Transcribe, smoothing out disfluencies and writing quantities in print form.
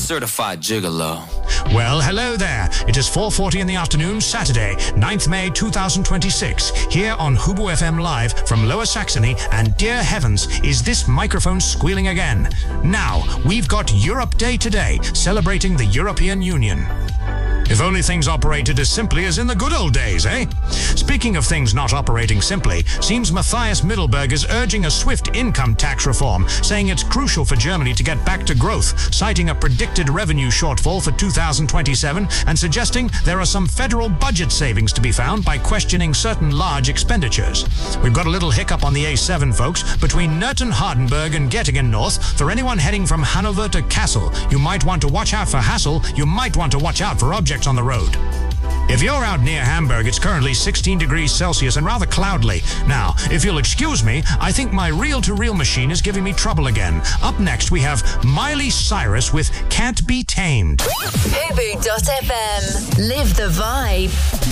certified gigolo. Well, hello there. It is 4:40 in the afternoon, Saturday, 9th May 2026, here on Hubu FM Live from Lower Saxony, and dear heavens, is this microphone squealing again? Now, we've got Europe Day today, celebrating the European Union. If only things operated as simply as in the good old days, eh? Speaking of things not operating simply, seems Matthias Middelberg is urging a swift income tax reform, saying it's crucial for Germany to get back to growth, citing a predicted revenue shortfall for 2027 and suggesting there are some federal budget savings to be found by questioning certain large expenditures. We've got a little hiccup on the A7, folks, between Nurten Hardenberg and Göttingen North. For anyone heading from Hanover to Kassel, you might want to watch out for hassle, you might want to watch out for objects on the road. If you're out near Hamburg, it's currently 16 degrees Celsius and rather cloudly. Now, if you'll excuse me, I think my reel-to-reel machine is giving me trouble again. Up next, we have Miley Cyrus with Can't Be Tamed. Hubu.fm. Live the vibe.